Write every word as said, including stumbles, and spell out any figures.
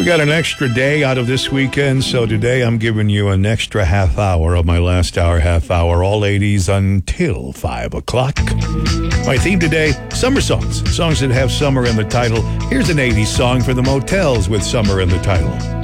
We got an extra day out of this weekend, so today I'm giving you an extra half hour of my last hour, half hour, all eighties until five o'clock. My theme today, summer songs, songs that have summer in the title. Here's an eighties song for the Motels with summer in the title.